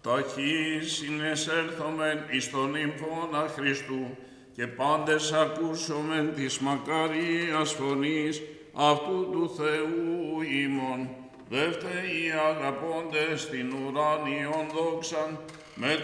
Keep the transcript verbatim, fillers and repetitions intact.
Ταχύ συνεσέρθομεν εις τον υμφώνα Χριστού και πάντες ακούσομεν της μακαρίας φωνής αυτού του Θεού ημών. Δεύτεροι αγαπώντες την ουράνιον δόξαν με